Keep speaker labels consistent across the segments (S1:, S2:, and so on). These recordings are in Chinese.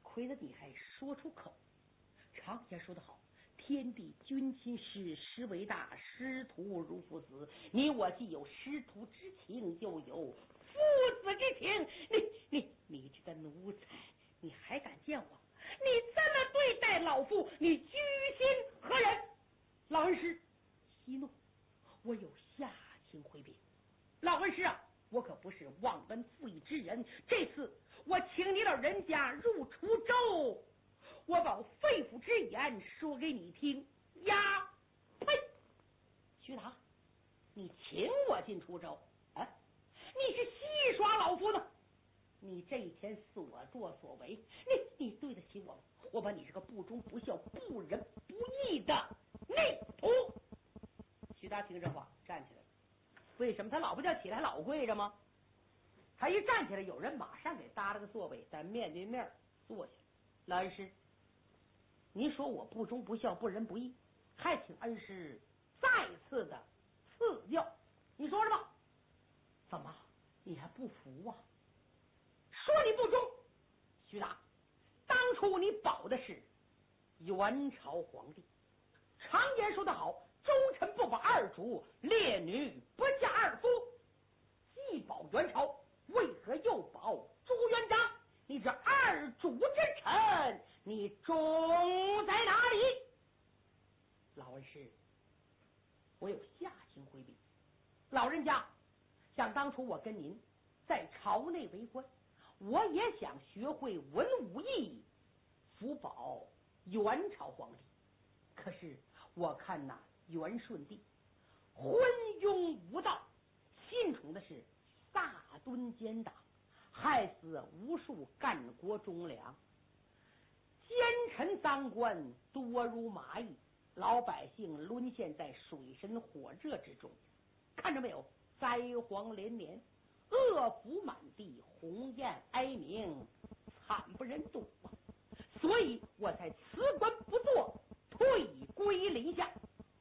S1: 亏得你还说出口。常言说得好，天地君亲师，师为大，师徒如父子。你我既有师徒之情，又有父子之情。你这个奴才，你还敢见我？你这么对待老夫，你居心何人？老恩师息怒，我有下情回禀。老恩师啊，我可不是忘恩负义之人。这次我请你老人家入滁州，我把肺腑之言说给你听呀！呸！徐达，你请我进滁州啊？你是戏耍老夫呢？你这一天所作所为，你对得起我吗？我把你这个不忠不孝、不仁不义的内徒！徐达听这话站起来了。为什么他老不叫起来老跪着吗？他一站起来，有人马上给搭了个座位，在面对面坐下。老恩师，你说我不忠不孝、不仁不义，还请恩师再次的赐教。你说什么？怎么你还不服啊？说你不忠，徐达，当初你保的是元朝皇帝，常言说得好，忠臣不保二主，烈女不嫁二夫。既保元朝，为何又保朱元璋？你这二主之臣，你忠在哪里？老恩师，我有下情回禀。老人家，想当初我跟您在朝内为官，我也想学会文武艺，辅保元朝皇帝。可是我看那元顺帝昏庸无道，信从的是萨敦奸党，害死无数干国忠良，奸臣赃官多如蚂蚁，老百姓沦陷在水深火热之中。看着没有，灾荒连连，恶福满地，鸿雁哀鸣，惨不忍睹啊！所以我才辞官不做，退归林下。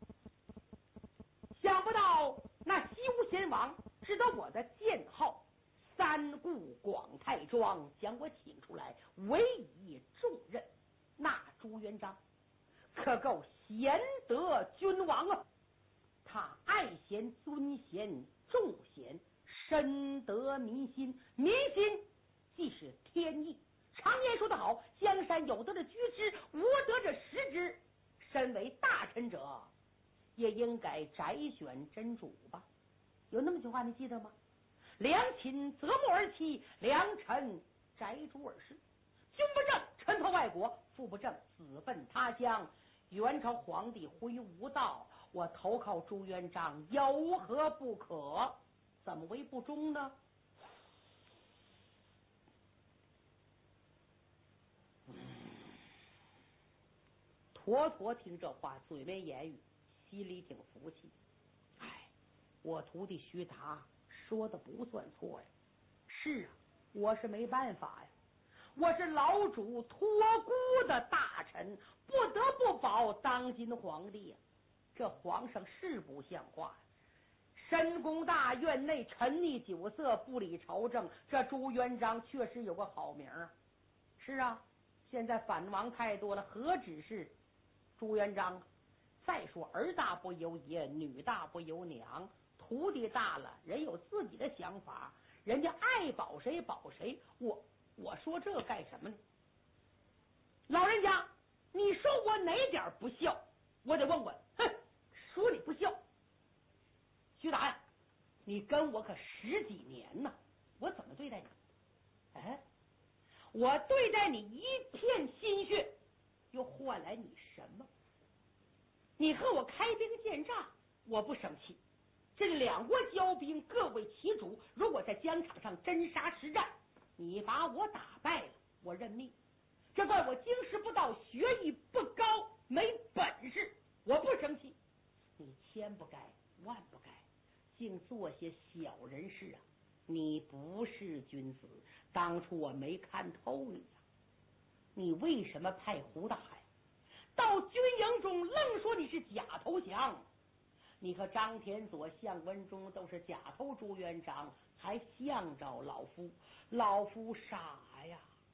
S1: 想不到那西吴贤王知道我的剑号三顾广泰庄，将我请出来委以重任。那朱元璋可够贤德君王啊！他爱贤尊贤重贤，深得民心。民心即是天意。常言说得好，江山有德者居之，无德者食之。身为大臣者，也应该摘选真主吧？有那么句话你记得吗？良禽择木而栖，良臣摘竹而食。君不正，臣投外国；父不正，子奔他乡。元朝皇帝挥无道，我投靠朱元璋，有何不可？怎么为不忠呢？妥妥听这话，嘴没言语，心里挺服气。哎，我徒弟徐达说的不算错呀。是啊，我是没办法呀，我是老主托孤的大臣，不得不保当今皇帝呀。这皇上是不像话呀！深宫大院内沉溺酒色，不理朝政，这朱元璋确实有个好名啊。是啊，现在反王太多了，何止是朱元璋？再说儿大不由爷，女大不由娘，徒弟大了，人有自己的想法，人家爱保谁保谁。我说这干什么呢？老人家，你说我哪点不孝？我得问问。哼，说你不孝，徐达呀，你跟我可10几年呢，我怎么对待你？哎，我对待你一片心血，又换来你什么？你和我开兵见仗，我不生气。这两国交兵，各为其主。如果在疆场上真杀实战，你把我打败了，我认命。这怪我经世不道，学艺不高，没本事，我不生气。你千不该万不该，竟做些小人事啊！你不是君子，当初我没看透你呀。你为什么派胡大海到军营中愣说你是假投降？你和张天佐、项文忠都是假投朱元璋，还向着老夫，老夫傻呀！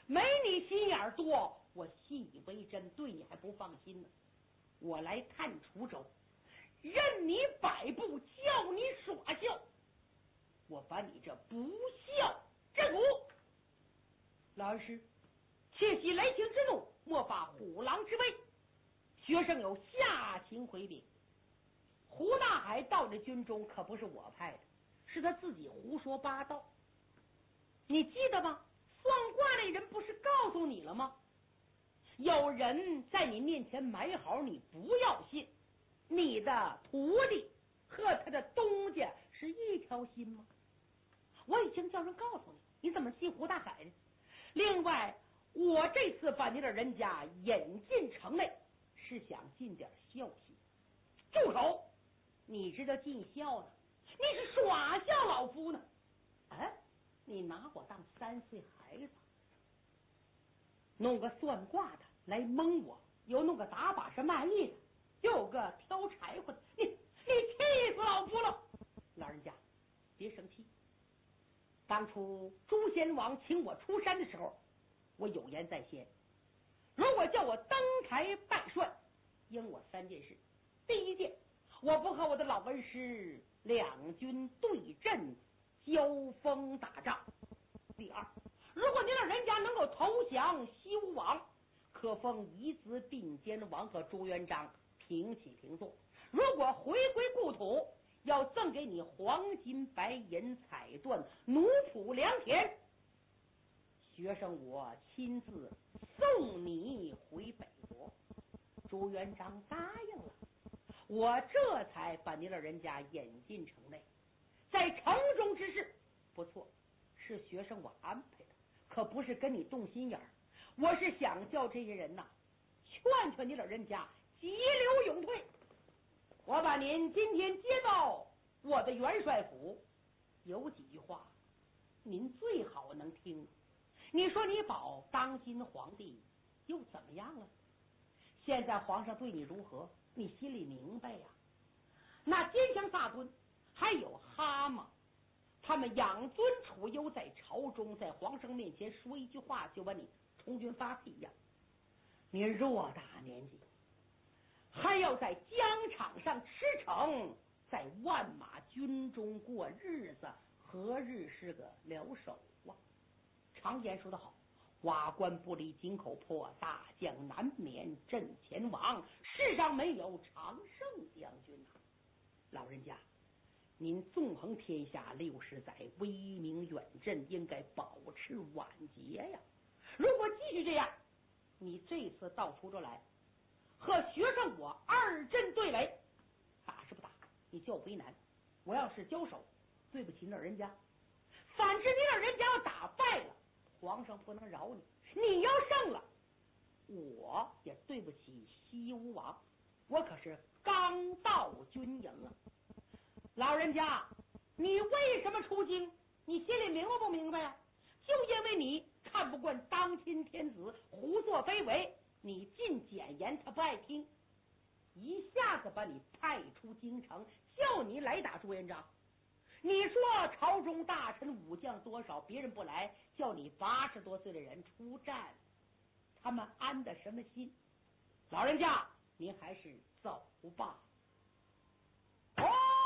S1: 没你心眼多，我信以为真，对你还不放心呢。我来探楚州，任你摆布，叫你耍笑，我把你这不孝震骨。老恩师，切息雷霆之怒，莫发虎狼之威。学生有下情回禀，胡大海到这军中可不是我派的，是他自己胡说八道。你记得吗？算卦那人不是告诉你了吗？有人在你面前买好，你不要信。你的徒弟和他的东家是一条心吗？我已经叫人告诉你，你怎么信胡大海呢？另外，我这次把你的人家引进城内，是想尽点孝心。住手！你这叫尽孝呢？你是耍笑老夫呢？哎，你拿我当3岁孩子，弄个算卦的来蒙我，又弄个打把式卖艺的，又有个挑柴火的，你气死老夫了！老人家，别生气。当初朱仙王请我出山的时候，我有言在先，如果叫我登台拜帅，应我3件事。第一件，我不和我的老恩师两军对阵交锋打仗。第二，如果您让人家能够投降西吴王，可封夷子并肩王和朱元璋平起平坐。如果回归故土，要赠给你黄金白银彩缎奴仆良田。学生我亲自送你回北国。朱元璋答应了，我这才把您老人家引进城内。在城中之事，不错，是学生我安排的，可不是跟你动心眼儿。我是想叫这些人呐，劝劝你老人家急流勇退。我把您今天接到我的元帅府，有几句话您最好能听。你说你保当今皇帝又怎么样了？现在皇上对你如何，你心里明白呀。那奸商大敦还有蛤蟆，他们养尊处优在朝中，在皇上面前说一句话就把你充军发配一样。你偌大年纪，还要在疆场上驰骋，在万马军中过日子，何日是个了手啊？常言说得好，瓦官不离井口破，大将难免阵前亡。世上没有常胜将军啊！老人家，您纵横天下60载，威名远振，应该保持晚节呀。如果继续这样，你这次到滁州来，和学生我2阵对垒，打是不打？你叫我为难。我要是交手，对不起你老人家；反之，你老人家要打败了，皇上不能饶你。你要胜了，我也对不起西吴王。我可是刚到军营啊！老人家，你为什么出京？你心里明白不明白呀？就因为你看不惯当今天子胡作非为，你进谏言他不爱听，一下子把你派出京城，叫你来打朱元璋。你说朝中大臣武将多少，别人不来，叫你80多岁的人出战，他们安的什么心？老人家，您还是走吧。哦，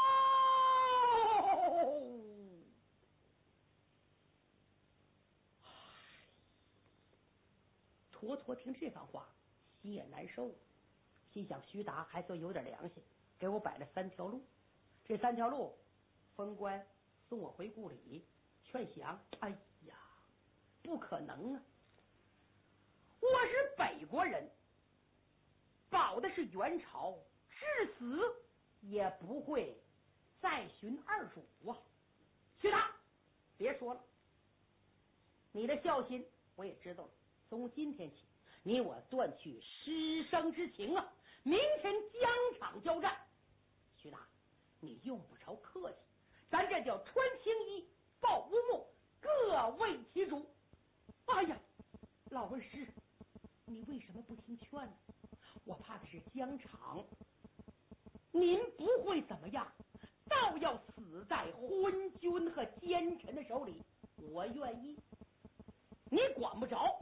S1: 坨坨听这番话，心也难受，心想徐达还算有点良心，给我摆了3条路。这3条路，封官送我回故里，劝降，哎呀，不可能啊！我是北国人，保的是元朝，至死也不会再寻二主啊！徐达，别说了，你的孝心我也知道了。从今天起，你我断去师生之情啊！明天疆场交战，徐达，你用不着客气，咱这叫穿青衣，抱乌木，各为其主。哎呀，老恩师，你为什么不听劝呢？我怕的是疆场，您不会怎么样，倒要死在昏君和奸臣的手里。我愿意，你管不着，